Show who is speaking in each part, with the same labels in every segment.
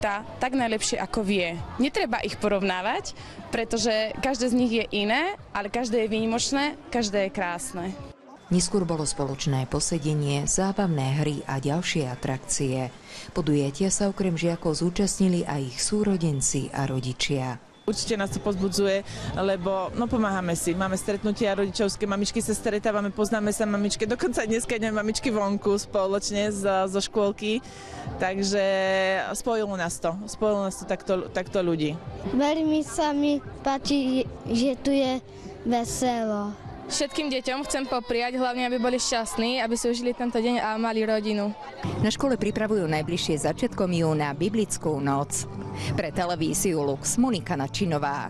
Speaker 1: Tak najlepšie ako vie. Netreba ich porovnávať, pretože každé z nich je iné, ale každé je výnimočné, každé je krásne.
Speaker 2: Neskôr bolo spoločné posedenie, zábavné hry a ďalšie atrakcie. Podujatia sa okrem žiakov zúčastnili aj ich súrodenci a rodičia.
Speaker 3: Určite nás to pozbudzuje, lebo pomáhame si. Máme stretnutia rodičovské, mamičky sa stretávame, poznáme sa mamičky, dokonca dneska ideme mamičky vonku spoločne zo škôlky, takže spojilo nás to takto ľudí.
Speaker 4: Veľmi sa mi páči, že tu je veselo.
Speaker 5: Všetkým deťom chcem popriať, hlavne aby boli šťastní, aby si užili tento deň a mali rodinu.
Speaker 2: Na škole pripravujú najbližšie začiatkom júna biblickú noc. Pre televíziu Lux Monika Načinová.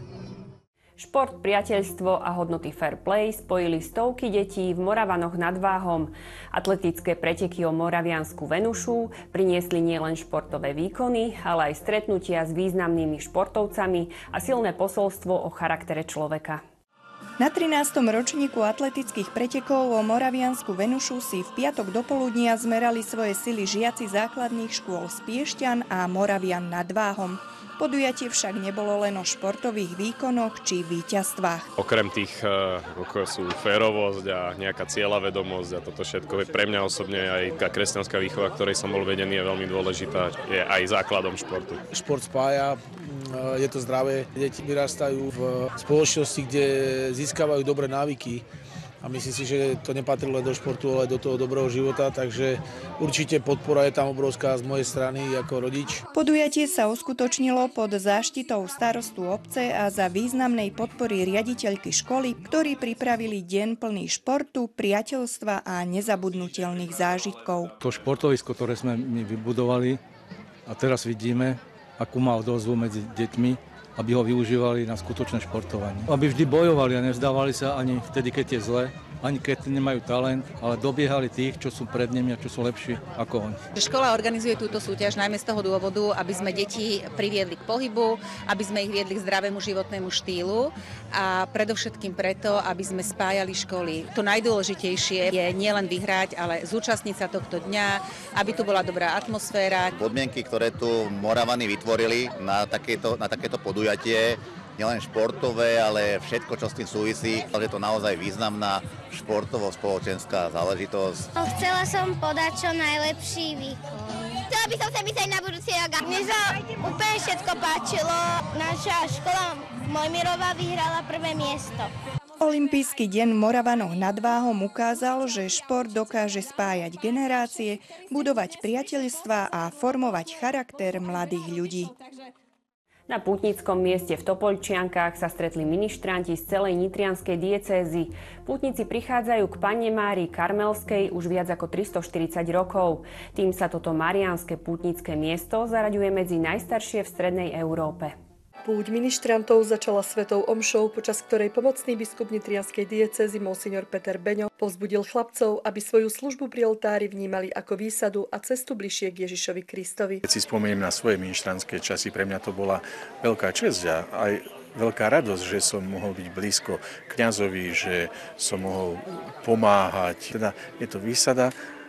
Speaker 6: Šport, priateľstvo a hodnoty fair play spojili stovky detí v Moravanoch nad Váhom. Atletické preteky o moraviansku Venušu priniesli nielen športové výkony, ale aj stretnutia s významnými športovcami a silné posolstvo o charaktere človeka.
Speaker 7: Na 13. ročníku atletických pretekov o moraviansku Venušu si v piatok dopoludnia zmerali svoje sily žiaci základných škôl z Piešťan a Moravian nad Váhom. Podujatie však nebolo len o športových výkonoch či víťazstvách.
Speaker 8: Okrem tých, ako sú férovosť a nejaká cieľavedomosť a toto všetko, pre mňa osobne aj tá kresťanská výchova, ktorej som bol vedený, je veľmi dôležitá, je aj základom športu.
Speaker 9: Šport spája, je to zdravé. Deti vyrastajú v spoločnosti, kde získavajú dobré návyky. A myslím si, že to nepatrí len do športu, ale do toho dobrého života, takže určite podpora je tam obrovská z mojej strany ako rodič.
Speaker 7: Podujatie sa uskutočnilo pod záštitou starostu obce a za významnej podpory riaditeľky školy, ktorí pripravili deň plný športu, priateľstva a nezabudnutelných zážitkov.
Speaker 10: To športovisko, ktoré sme my vybudovali a teraz vidíme, akú má odozvu medzi deťmi, aby ho využívali na skutočné športovanie. Aby vždy bojovali a nevzdávali sa ani vtedy, keď je zle, ani keď nemajú talent, ale dobiehali tých, čo sú pred nimi a čo sú lepší ako oni.
Speaker 11: Škola organizuje túto súťaž najmä z toho dôvodu, aby sme deti priviedli k pohybu, aby sme ich viedli k zdravému životnému štýlu a predovšetkým preto, aby sme spájali školy. To najdôležitejšie je nielen vyhrať, ale zúčastniť sa tohto dňa, aby tu bola dobrá atmosféra.
Speaker 12: Podmienky, ktoré tu Moravany vytvorili na takéto podujatie, nielen športové, ale všetko, čo s tým súvisí. Je to naozaj významná športovo-spoločenská záležitosť.
Speaker 4: Chcela som podať čo najlepší výkon. Chcela by som sa vyzať na budúci rok. Mne sa úplne všetko páčilo. Naša škola Mojmirová vyhrala prvé miesto.
Speaker 7: Olympijský deň Moravanoch nad Váhom ukázal, že šport dokáže spájať generácie, budovať priateľstvá a formovať charakter mladých ľudí.
Speaker 6: Na pútnickom mieste v Topoľčiankách sa stretli ministranti z celej nitrianskej diecézy. Pútnici prichádzajú k Panne Márii Karmelskej už viac ako 340 rokov. Tým sa toto mariánske pútnické miesto zaraďuje medzi najstaršie v strednej Európe.
Speaker 13: Púť ministrantov začala svetou omšou, počas ktorej pomocný biskup nitrianskej diecézy monsignor Peter Beňo povzbudil chlapcov, aby svoju službu pri oltári vnímali ako výsadu a cestu bližšie k Ježišovi Kristovi.
Speaker 14: Keď si spomeniem na svoje ministrantské časy, pre mňa to bola veľká česť a aj veľká radosť, že som mohol byť blízko kňazovi, že som mohol pomáhať. Teda je to výsada,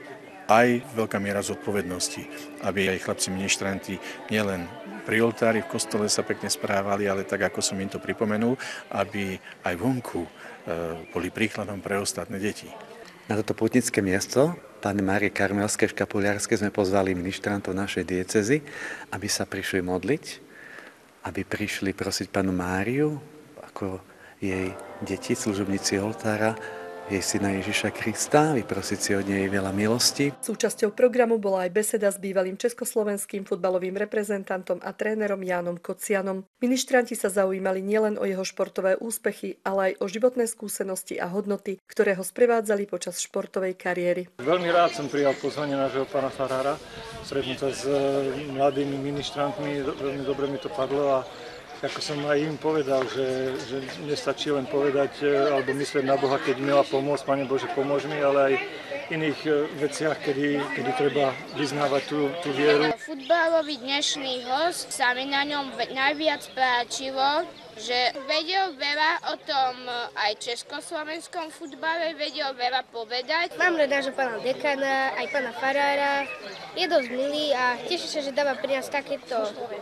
Speaker 14: aj veľká miera zodpovednosti, aby aj chlapci ministranti nielen pri oltári v kostole sa pekne správali, ale tak, ako som im to pripomenul, aby aj vonku boli príkladom pre ostatné deti.
Speaker 15: Na toto pútnické miesto Panny Márie Karmelskej v Škapuliarskej sme pozvali ministrantov našej diecézy, aby sa prišli modliť, aby prišli prosiť Pannu Máriu, ako jej deti, služobníci oltára, jej syna Ježiša Krista, vyprosiť si od nej veľa milosti.
Speaker 13: Súčasťou programu bola aj beseda s bývalým československým futbalovým reprezentantom a trénerom Jánom Kocianom. Ministranti sa zaujímali nielen o jeho športové úspechy, ale aj o životné skúsenosti a hodnoty, ktoré ho sprevádzali počas športovej kariéry.
Speaker 16: Veľmi rád som prijal pozvanie nášho pána farára, stretnúť sa s mladými ministrantmi, veľmi dobre mi to padlo a ako som aj im povedal, že nestačí len povedať alebo myslieť na Boha, keď milá pomôcť, Pane Bože, pomôž mi, ale aj iných veciach, kedy treba vyznávať tú vieru.
Speaker 17: Futbalový dnešný host sa mi na ňom najviac páčilo, že vedel veľa o tom aj československom futbale, vedel veľa povedať.
Speaker 4: Mám rada, že pána dekana, aj pána farára je dosť milý a teším sa, že dáva pri nás takéto